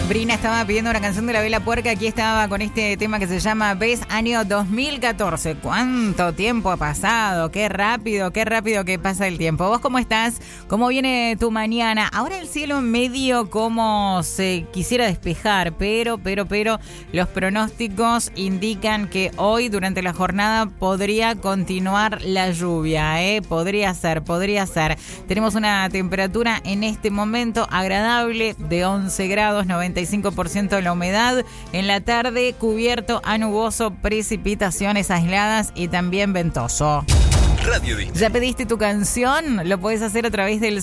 Brina estaba pidiendo una canción de La Vela Puerca. Aquí estaba con este tema que se llama Ves, año 2014. ¿Cuánto tiempo ha pasado? Qué rápido que pasa el tiempo. ¿Vos cómo estás? ¿Cómo viene tu mañana? Ahora el cielo medio como se quisiera despejar, pero los pronósticos indican que hoy durante la jornada podría continuar la lluvia, Podría ser. Tenemos una temperatura en este momento agradable de 11 grados, 95% de la humedad. En la tarde, cubierto a nuboso, precipitaciones aisladas y también ventoso. Radio Disney. ¿Ya pediste tu canción? Lo puedes hacer a través del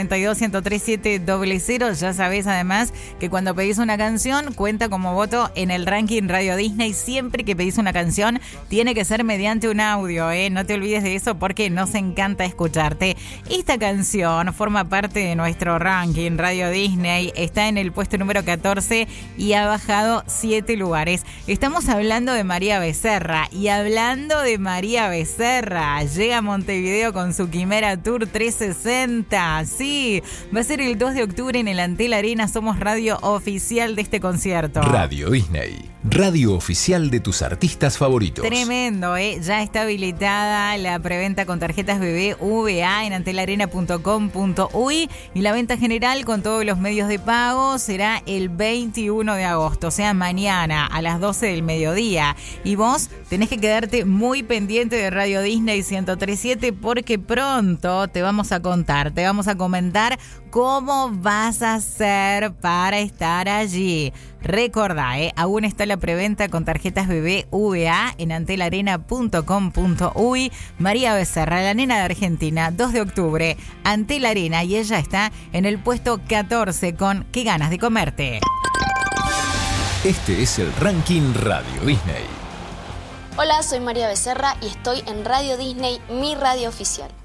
092-103-700. Ya sabés además que cuando pedís una canción cuenta como voto en el ranking Radio Disney. Siempre que pedís una canción tiene que ser mediante un audio, No te olvides de eso porque nos encanta escucharte. Esta canción forma parte de nuestro ranking Radio Disney. Está en el puesto número 14 y ha bajado 7 lugares. Estamos hablando de María Becerra. Y hablando de María Becerra, llega a Montevideo con su Quimera Tour 360. Sí, va a ser el 2 de octubre en el Antel Arena. Somos radio oficial de este concierto. Radio Disney, radio oficial de tus artistas favoritos. Tremendo, Ya está habilitada la preventa con tarjetas BBVA en antelarena.com.uy y la venta general con todos los medios de pago será el 21 de agosto, o sea, mañana a las 12 del mediodía. Y vos tenés que quedarte muy pendiente de Radio Disney 103.7 porque pronto te vamos a comentar cómo vas a hacer para estar allí. Recordá, aún está la preventa con tarjetas BBVA en antelarena.com.uy. María Becerra, la nena de Argentina, 2 de octubre, Antel Arena, y ella está en el puesto 14 con Qué ganas de comerte. Este es el ranking Radio Disney. Hola, soy María Becerra y estoy en Radio Disney, mi radio oficial.